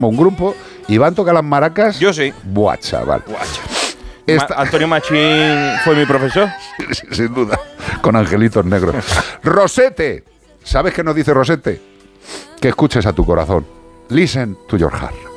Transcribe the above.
un grupo, y van a tocar las maracas. Yo sí. Buah, chaval. Antonio Machín fue mi profesor. Sin duda, con angelitos negros. Rosete. ¿Sabes qué nos dice Rosete? Que escuches a tu corazón. Listen to your heart.